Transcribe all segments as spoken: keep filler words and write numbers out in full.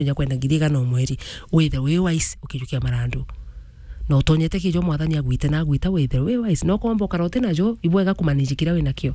ya kwenda ngiriga no mweri withe we wise ukijukia marandu no utonyete kijo mwathani agwite na agwita withe we wise no kombo karote najo ibwega kumanage kira we nakio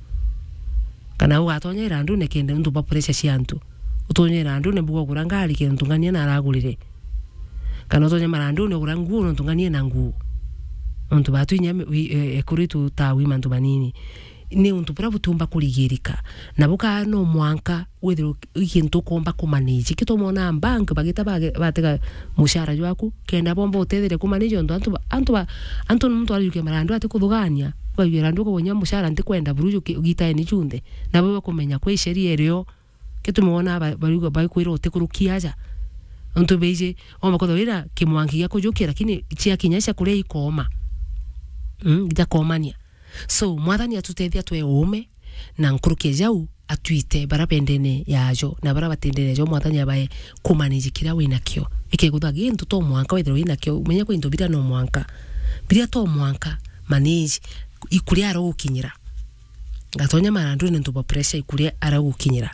kana ugatonye randu ne kende ndu ba pressure ciantu utonye randu ne bugo kurangari ke ntungania na aragurire kana utonye marandu ne urangu no ntungania na ngu onto batu nyame ekuritu ta wi mantu banini ni untu pura butumba kurigirika na buka no mwanka withiro ikintu komba kumanage kito mona bank bagita batega mushara jwaku kenda bombo utethire kumanage ndo antu antu antu muntu ari yuke marandu ati kuthugania kwa randu ko wonya mushara ndi kwenda buruju ugitae ni chunde na bwe kumenya kwe sheria eryo kitu muona barigo bayikwira utikurukia aja onto beje oma kodorira kimwangi ya kujukira lakini chia kinyasha kule ikoma mm gita komania so mwathani atutethia twe ume na nkuruke jau atwite barapendene yajo na barabatendene jo mwathani abaye kumanage kira wina kyo ikegutha gintu to mwanka withiro wina kyo menya ko into bira no mwanka bira to mwanka manage ikuria aro ukinyira gatonya marandu ne ntuba pressure ikuria ara ukinyira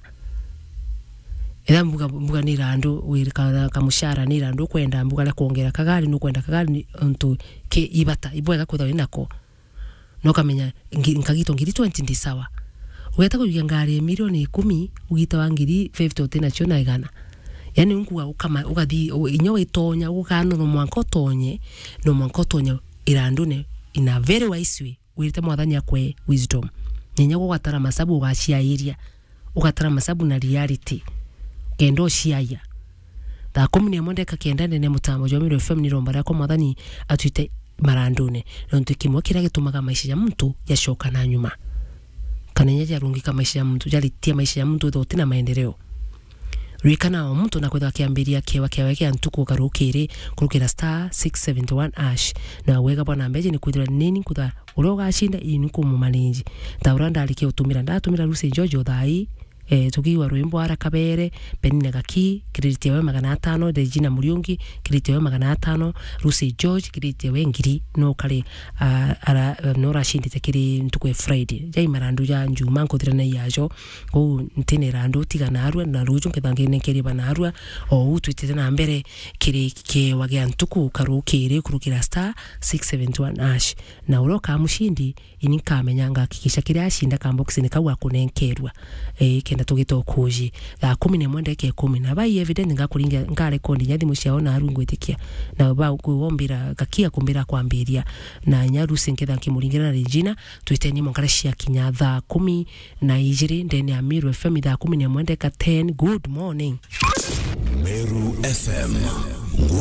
ela mbuga mbuga ni randu wirika kamushara ni randu kwenda mbuga la kuongera kagari no kwenda kagari onto ke ibata ibwega kutha winako no kamenya nkagito ngiri twenty ndi sawa ugeta kujukia ngari milioni kumi ugita wangiri fifty tena chona igana yani unkuwa ukama ugathi inyo itonya ukano no mwanko tonye no mwanko tonye irandune in a very wise way wirite mwathani akwe wisdom nyenya gugwatara masabu ugashia area ugatara masabu na reality kendo shiaya da komuni amondeka kenda nene mutamo jo miro fm ni romba yako mwathani atwite marandune nonto kimwe kira gitumaga maisha ya mtu yashoka na nyuma kanenya jarungika maisha ya mtu jalitia maisha ya mtu thote na maendeleo rikana wa mtu na kwenda kiambiria kewa kewa yake antuko karukire kurukira star six seventy one ash na wega bwana mbeje ni kwidira nini kuda uroga ashinda iniko mu malenji tauranda alike utumira ndatumira Lucy Jojo thai eh tukiwa rwimbo ara kabere penine gaki credit yawe magana atano Regina Muriungi credit yawe magana atano Lucy George credit yawe ngiri no kale uh, ara uh, no rashindite kiri ntukwe Friday jai marandu ya njuma nkothira na yajo ko ntene randu tigana arwa na ruju ngethange nekeri bana arwa o utwitite na mbere kiri ke wage antuku karukire kurukira star six seventy one ash na uroka mushindi inikamenya ngakikisha kiri ashinda kambox ni kawa kunenkerwa eh kenda tugito kuji la kumi na moja ke kumi na bai evident ngakuringa ngare kondi nyadi mushaona aru ngwetikia na ba kuombira gakia kumbira kwambiria na nyaru senketha kimuringira na Regina twiteni mongarashia kinyatha kumi na ijiri ndeni ya Meru F M tha kumi na moja ka ten. Good morning Meru F M.